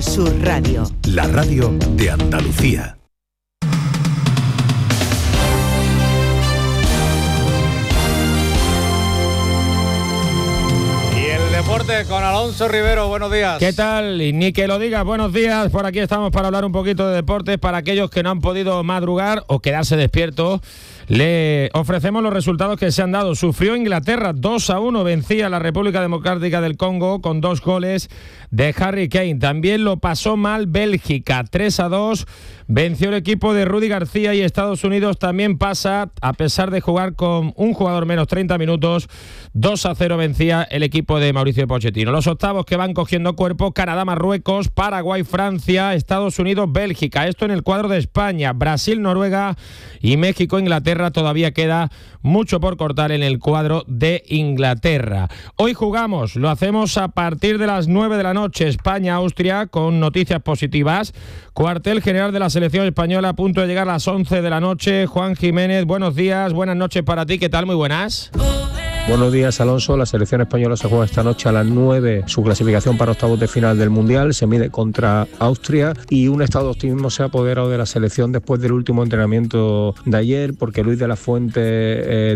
Sur Radio. La radio de Andalucía. Deporte con Alonso Rivero, buenos días. ¿Qué tal? Y ni que lo digas, buenos días. Por aquí estamos para hablar un poquito de deportes. Para aquellos que no han podido madrugar o quedarse despiertos, le ofrecemos los resultados que se han dado. Sufrió Inglaterra 2-1, vencía a la República Democrática del Congo con 2 goles de Harry Kane. También lo pasó mal Bélgica, 3-2, venció el equipo de Rudy García, y Estados Unidos también pasa, a pesar de jugar con un jugador menos 30 minutos, 2-0 vencía el equipo de Mauricio Pochettino. Los octavos que van cogiendo cuerpo: Canadá, Marruecos, Paraguay, Francia, Estados Unidos, Bélgica. Esto en el cuadro de España. Brasil, Noruega y México, Inglaterra. Todavía queda mucho por cortar en el cuadro de Inglaterra. Hoy jugamos, lo hacemos a partir de las 9 de la noche, España-Austria, con noticias positivas. Cuartel general de la selección española a punto de llegar a las 11 de la noche. Juan Jiménez, buenos días, buenas noches para ti, ¿qué tal? Muy buenas. Buenos días, Alonso. La selección española se juega esta noche a las 9 su clasificación para octavos de final del Mundial. Se mide contra Austria, y un estado de optimismo se ha apoderado de la selección después del último entrenamiento de ayer, porque Luis de la Fuente